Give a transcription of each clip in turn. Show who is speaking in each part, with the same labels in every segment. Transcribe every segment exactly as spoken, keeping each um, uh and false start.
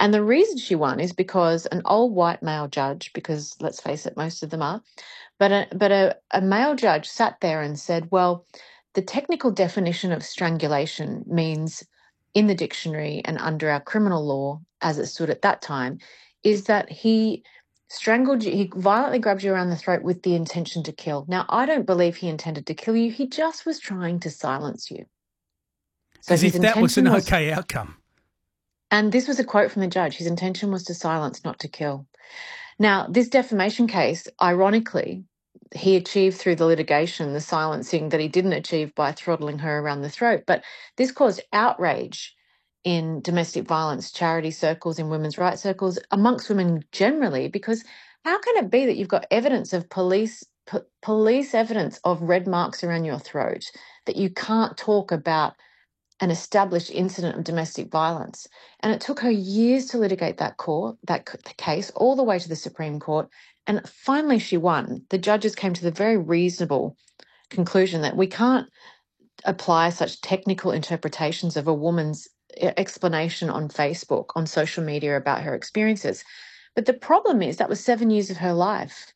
Speaker 1: And the reason she won is because an old white male judge, because let's face it, most of them are, but a, but a, a male judge sat there and said, well, the technical definition of strangulation means in the dictionary and under our criminal law, as it stood at that time, is that he strangled you, he violently grabbed you around the throat with the intention to kill. Now, I don't believe he intended to kill you. He just was trying to silence you. So
Speaker 2: As if that was an okay outcome.
Speaker 1: And this was a quote from the judge. His intention was to silence, not to kill. Now, this defamation case, ironically, he achieved through the litigation the silencing that he didn't achieve by throttling her around the throat. But this caused outrage in domestic violence charity circles, in women's rights circles, amongst women generally, because how can it be that you've got evidence of police p- police evidence of red marks around your throat, that you can't talk about an established incident of domestic violence? And it took her years to litigate that court, that case, all the way to the Supreme Court. And finally she won. The judges came to the very reasonable conclusion that we can't apply such technical interpretations of a woman's explanation on Facebook, on social media about her experiences. But the problem is that was seven years of her life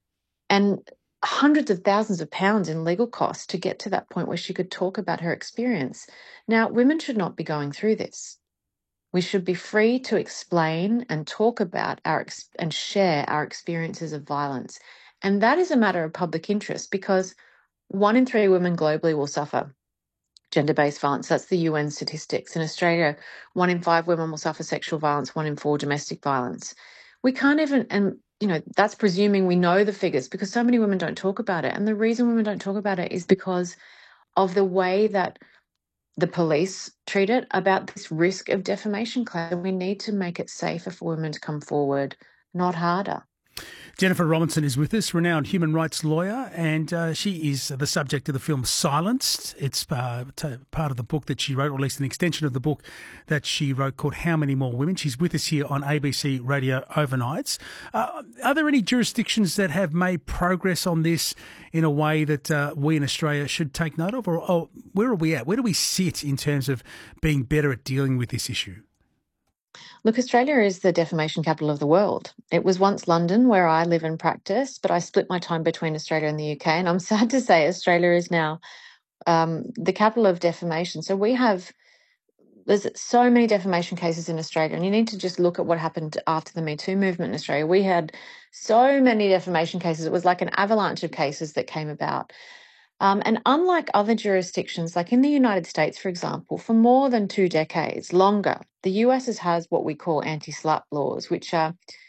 Speaker 1: and hundreds of thousands of pounds in legal costs to get to that point where she could talk about her experience. Now, women should not be going through this. We should be free to explain and talk about our ex- and share our experiences of violence. And that is a matter of public interest because one in three women globally will suffer gender-based violence. That's the U N statistics. In Australia, one in five women will suffer sexual violence, one in four domestic violence. We can't even, and you know, that's presuming we know the figures because so many women don't talk about it. And the reason women don't talk about it is because of the way that the police treat it, about this risk of defamation claim. And we need to make it safer for women to come forward, not harder.
Speaker 2: Jennifer Robinson is with us, renowned human rights lawyer, and uh, she is the subject of the film Silenced. It's uh, t- part of the book that she wrote, or at least an extension of the book that she wrote called How Many More Women. She's with us here on A B C Radio Overnights. Uh, are there any jurisdictions that have made progress on this in a way that uh, we in Australia should take note of? Or, or where are we at? Where do we sit in terms of being better at dealing with this issue?
Speaker 1: Look, Australia is the defamation capital of the world. It was once London, where I live and practice, but I split my time between Australia and the U K. And I'm sad to say Australia is now um, the capital of defamation. So we have, there's so many defamation cases in Australia, and you need to just look at what happened after the Me Too movement in Australia. We had so many defamation cases. It was like an avalanche of cases that came about. Um, and unlike other jurisdictions, like in the United States, for example, for more than two decades, longer, the U S has, has what we call anti-SLAPP laws, which are,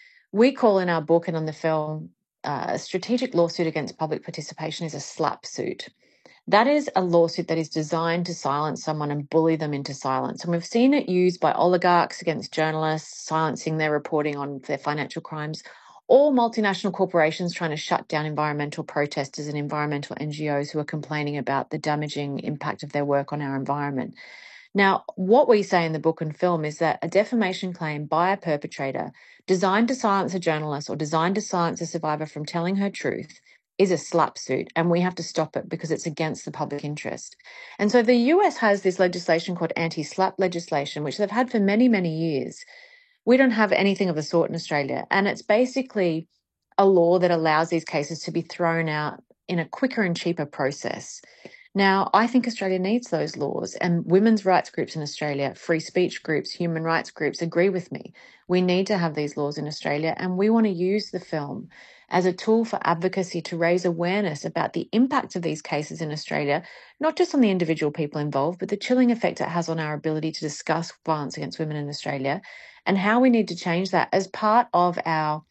Speaker 1: we call in our book and on the film, uh, a strategic lawsuit against public participation is a SLAPP suit. That is a lawsuit that is designed to silence someone and bully them into silence. And we've seen it used by oligarchs against journalists, silencing their reporting on their financial crimes, or multinational corporations trying to shut down environmental protesters and environmental N G Os who are complaining about the damaging impact of their work on our environment. Now, what we say in the book and film is that a defamation claim by a perpetrator designed to silence a journalist or designed to silence a survivor from telling her truth is a SLAPP suit, and we have to stop it because it's against the public interest. And so the U S has this legislation called anti-SLAPP legislation, which they've had for many, many years. We don't have anything of the sort in Australia. And it's basically a law that allows these cases to be thrown out in a quicker and cheaper process. Now, I think Australia needs those laws, and women's rights groups in Australia, free speech groups, human rights groups agree with me. We need to have these laws in Australia, and we want to use the film as a tool for advocacy to raise awareness about the impact of these cases in Australia, not just on the individual people involved, but the chilling effect it has on our ability to discuss violence against women in Australia and how we need to change that as part of our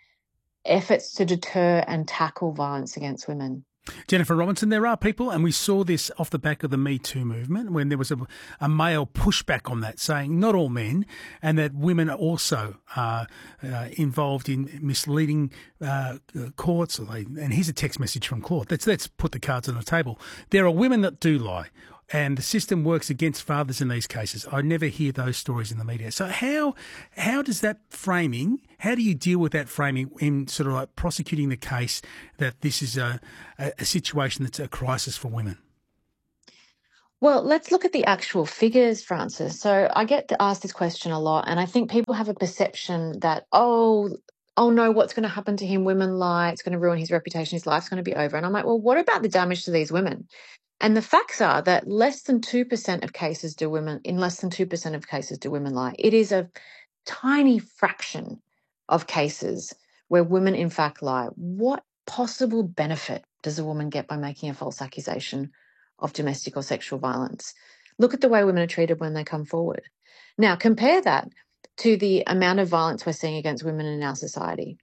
Speaker 1: efforts to deter and tackle violence against women.
Speaker 2: Jennifer Robinson, there are people, and we saw this off the back of the Me Too movement, when there was a, a male pushback on that, saying not all men, and that women are also uh, uh, involved in misleading uh, courts. And here's a text message from Claude. Let's, let's put the cards on the table. There are women that do lie, and the system works against fathers in these cases. I never hear those stories in the media. So how how does that framing, how do you deal with that framing in sort of like prosecuting the case that this is a, a, a situation that's a crisis for women?
Speaker 1: Well, let's look at the actual figures, Frances. So I get asked this question a lot, and I think people have a perception that, oh, oh no, what's going to happen to him? Women lie, it's going to ruin his reputation, his life's going to be over. And I'm like, well, what about the damage to these women? And the facts are that less than two percent of cases do women, in less than two percent of cases do women lie. It is a tiny fraction of cases where women in fact lie. What possible benefit does a woman get by making a false accusation of domestic or sexual violence? Look at the way women are treated when they come forward. Now, compare that to the amount of violence we're seeing against women in our society.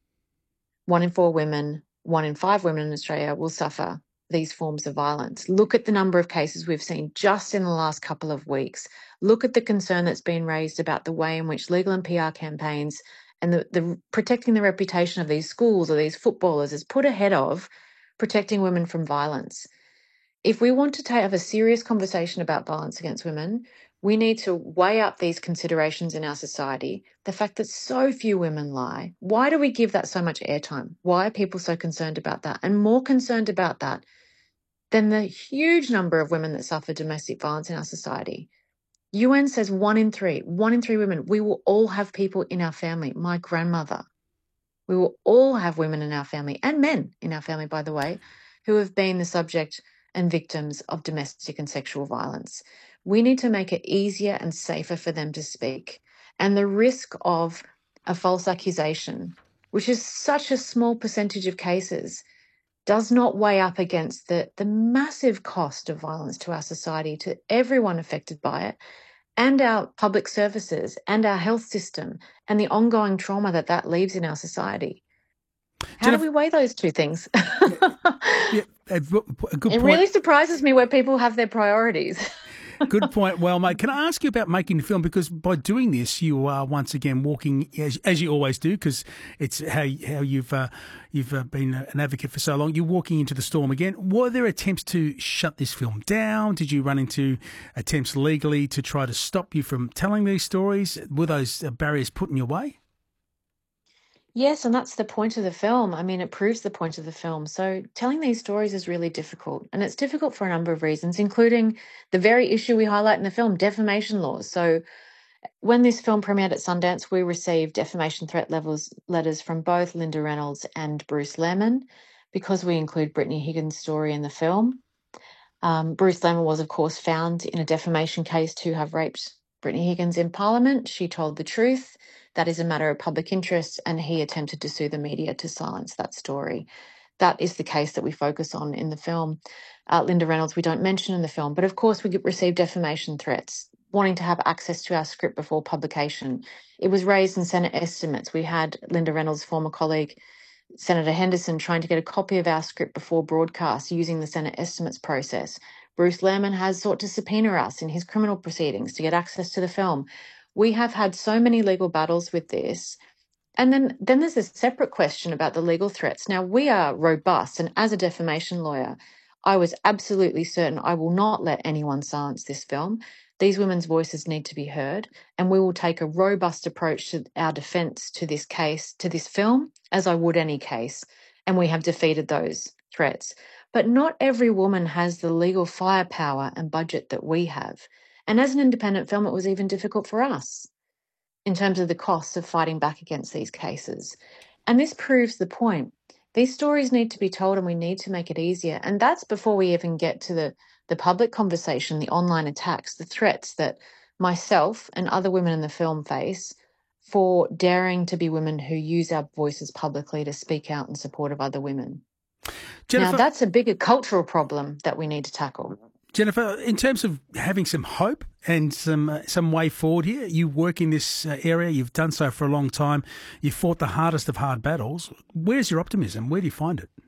Speaker 1: One in four women, one in five women in Australia will suffer these forms of violence. Look at the number of cases we've seen just in the last couple of weeks. Look at the concern that's been raised about the way in which legal and P R campaigns and the, the protecting the reputation of these schools or these footballers is put ahead of protecting women from violence. If we want to have a serious conversation about violence against women, we need to weigh up these considerations in our society. The fact that so few women lie. Why do we give that so much airtime? Why are people so concerned about that? And more concerned about that than the huge number of women that suffer domestic violence in our society. U N says one in three, one in three women. We will all have people in our family. My grandmother. We will all have women in our family, and men in our family, by the way, who have been the subject and victims of domestic and sexual violence. We need to make it easier and safer for them to speak. And the risk of a false accusation, which is such a small percentage of cases, does not weigh up against the, the massive cost of violence to our society, to everyone affected by it, and our public services and our health system and the ongoing trauma that that leaves in our society. How Jennifer, do we weigh those two things?
Speaker 2: yeah, yeah, a, a good
Speaker 1: it
Speaker 2: point.
Speaker 1: really surprises me where people have their priorities.
Speaker 2: Good point. Well, mate, can I ask you about making the film? Because by doing this, you are once again walking, as, as you always do, because it's how how you've uh, you've uh, been an advocate for so long. You're walking into the storm again. Were there attempts to shut this film down? Did you run into attempts legally to try to stop you from telling these stories? Were those barriers put in your way?
Speaker 1: Yes, and that's the point of the film. I mean, it proves the point of the film. So telling these stories is really difficult, and it's difficult for a number of reasons, including the very issue we highlight in the film, defamation laws. So when this film premiered at Sundance, we received defamation threat levels letters from both Linda Reynolds and Bruce Lehrmann because we include Brittany Higgins' story in the film. Um, Bruce Lehrmann was, of course, found in a defamation case to have raped Brittany Higgins in Parliament. She told the truth. That is a matter of public interest, and he attempted to sue the media to silence that story. That is the case that we focus on in the film. Uh, Linda Reynolds, we don't mention in the film, but of course we received defamation threats, wanting to have access to our script before publication. It was raised in Senate estimates. We had Linda Reynolds' former colleague, Senator Henderson, trying to get a copy of our script before broadcast using the Senate estimates process. Bruce Lehrmann has sought to subpoena us in his criminal proceedings to get access to the film. We have had so many legal battles with this. And then, then there's a separate question about the legal threats. Now, we are robust, and as a defamation lawyer, I was absolutely certain I will not let anyone silence this film. These women's voices need to be heard, and we will take a robust approach to our defence to this case, to this film, as I would any case, and we have defeated those threats. But not every woman has the legal firepower and budget that we have. And as an independent film, it was even difficult for us in terms of the costs of fighting back against these cases. And this proves the point. These stories need to be told, and we need to make it easier. And that's before we even get to the, the public conversation, the online attacks, the threats that myself and other women in the film face for daring to be women who use our voices publicly to speak out in support of other women. Jennifer, now, that's a bigger cultural problem that we need to tackle.
Speaker 2: Jennifer, in terms of having some hope and some uh, some way forward here, you work in this uh, area, you've done so for a long time, you've fought the hardest of hard battles. Where's your optimism? Where do you find it?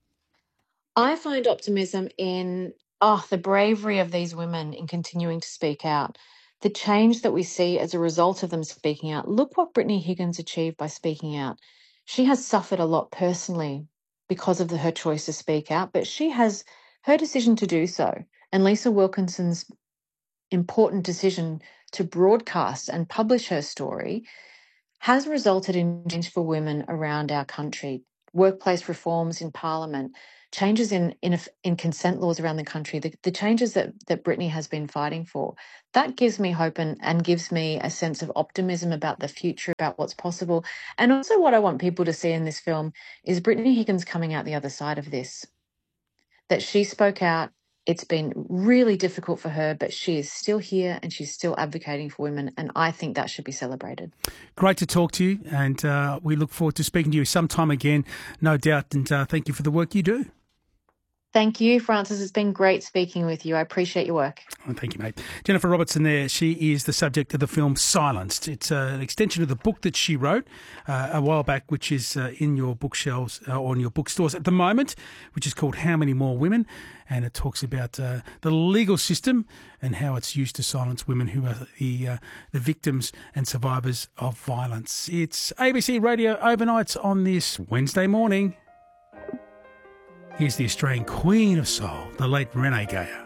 Speaker 1: I find optimism in oh, the bravery of these women in continuing to speak out, the change that we see as a result of them speaking out. Look what Brittany Higgins achieved by speaking out. She has suffered a lot personally because of the, her choice to speak out, but she has her decision to do so. And Lisa Wilkinson's important decision to broadcast and publish her story has resulted in change for women around our country, workplace reforms in Parliament, changes in in, in consent laws around the country, the, the changes that, that Brittany has been fighting for, that gives me hope and, and gives me a sense of optimism about the future, about what's possible. And also what I want people to see in this film is Brittany Higgins coming out the other side of this, that she spoke out. It's been really difficult for her, but she is still here and she's still advocating for women, and I think that should be celebrated.
Speaker 2: Great to talk to you, and uh, we look forward to speaking to you sometime again, no doubt, and uh, thank you for the work you do.
Speaker 1: Thank you, Francis. It's been great speaking with you. I appreciate your work.
Speaker 2: Oh, thank you, mate. Jennifer Robertson there. She is the subject of the film Silenced. It's uh, an extension of the book that she wrote uh, a while back, which is uh, in your bookshelves uh, or in your bookstores at the moment, which is called How Many More Women? And it talks about uh, the legal system and how it's used to silence women who are the, uh, the victims and survivors of violence. It's A B C Radio Overnights on this Wednesday morning. Here's the Australian Queen of Soul, the late Renee Geyer.